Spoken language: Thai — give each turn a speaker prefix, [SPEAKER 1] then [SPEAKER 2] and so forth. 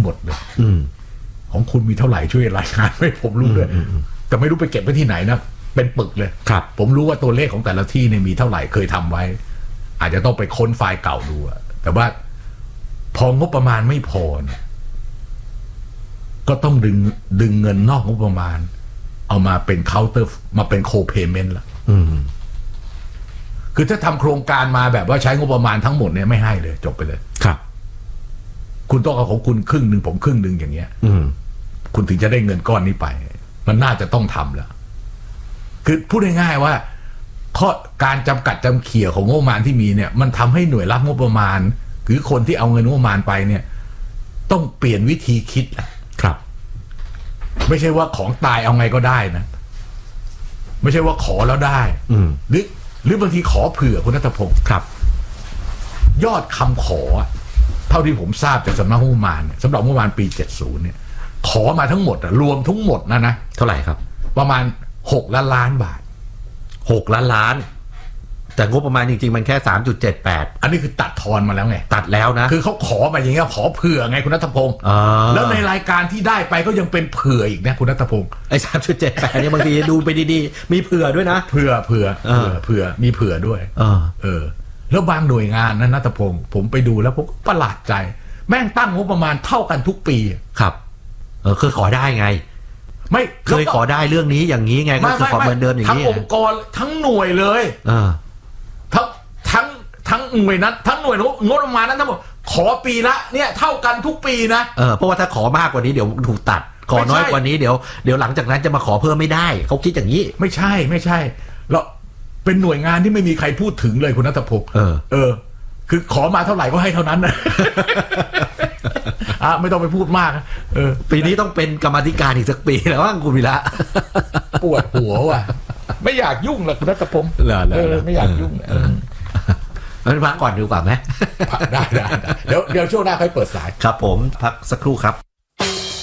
[SPEAKER 1] มดเลยของคุณมีเท่าไหร่ช่วยรายงานให้ผมรู้ด้วยแต่ไม่รู้ไปเก็บไว้ที่ไหนนะเป็นปึกเลย
[SPEAKER 2] ครับ
[SPEAKER 1] ผมรู้ว่าตัวเลขของแต่ละที่เนี่ยมีเท่าไหร่เคยทำไว้อาจจะต้องไปค้นไฟล์เก่าดูแต่ว่าพองบประมาณไม่พอเนี่ยก็ต้องดึงเงินนอกงบประมาณเอามาเป็นเคาน์เตอร์มาเป็นโคเพย์เมนต์ละคือถ้าทำโครงการมาแบบว่าใช้งบประมาณทั้งหมดเนี่ยไม่ให้เลยจบไปเลย
[SPEAKER 2] ครับ
[SPEAKER 1] คุณต้องเอาของคุณครึ่งหนึ่งผมครึ่งหนึ่งอย่างเงี้ยคุณถึงจะได้เงินก้อนนี้ไปมันน่าจะต้องทำแล้วคือพูดง่ายๆว่าข้อการจำกัดจำเขี่ยของงบประมาณที่มีเนี่ยมันทำให้หน่วยรับงบประมาณหรือคนที่เอาเงินงบประมาณไปเนี่ยต้องเปลี่ยนวิธีคิดแหละ
[SPEAKER 2] ครับ
[SPEAKER 1] ไม่ใช่ว่าของตายเอาไงก็ได้นะไม่ใช่ว่าขอแล้วได้หรือบางทีขอเผื่อคุณณัฐพงศ์
[SPEAKER 2] ครับ
[SPEAKER 1] ยอดคำขอเท่าที่ผมทราบจากสำนักงบประมาณสำหรับงบประมาณปี70เนี่ยขอมาทั้งหมดรวมทั้งหมดนะ
[SPEAKER 2] เท่าไหร่ครับ
[SPEAKER 1] ประมาณ6 ล้านบาท
[SPEAKER 2] 6 ล้านแต่งบประมาณจริงๆมันแค่ 3.78
[SPEAKER 1] อันนี้คือตัดทอนมาแล้วไง
[SPEAKER 2] ตัดแล้วนะ
[SPEAKER 1] คือเขาขอมาอย่างเงี้ยขอเผื่อไงคุณณัฐพงศ์แล้วในรายการที่ได้ไปก็ยังเป็นเผื่ออีกนะคุณณัฐพงศ์
[SPEAKER 2] ไอ้ 3.78 เนี่ยบางทีดูไปดีๆมีเผื่อด้วยนะ
[SPEAKER 1] เผื่อมีเผื่อด้วยแล้วบางหน่วยงานนะณัฐพงศ์ผมไปดูแล้วผมก็ประหลาดใจแม่งตั้งงบประมาณเท่ากันทุกปี
[SPEAKER 2] ครับคือขอได้ไง
[SPEAKER 1] ไม่
[SPEAKER 2] เคยขอได้เรื่องนี้อย่างนี้ไงก็คือขอเหมือนเดิมอย่างนี้
[SPEAKER 1] ทั้งองค์กรทั้งหน่วยเลยทั้งหน่วยนั้นทั้งหน่วยงบประมาณนั้นทั้งหมดขอปีละเนี่ยเท่ากันทุกปีนะ
[SPEAKER 2] เพราะว่าถ้าขอมากกว่านี้เดี๋ยวถูกตัดขอน้อยกว่านี้เดี๋ยวหลังจากนั้นจะมาขอเพิ่มไม่ได้เขาคิดอย่างนี้
[SPEAKER 1] ไม่ใช่แล้วเป็นหน่วยงานที่ไม่มีใครพูดถึงเลยคุณณัฐพงศ์คือขอมาเท่าไหร่ก็ให้เท่านั้นนะไม่ต้องไปพูดมาก
[SPEAKER 2] ปีนี้ต้องเป็นกรรมาธิการอีกสักปีแล้วว่าคุณวีระ
[SPEAKER 1] ปวดหัวว่ะไม่อยากยุ่งหรอกคุณณัฐพงศ์ไม่อยากยุ่ง
[SPEAKER 2] พักก่อนดีกว่าไหม
[SPEAKER 1] ได้เดี๋ยวช่วงหน้าค่อยเปิดสาย
[SPEAKER 2] ครับผมพักสักครู่ครับ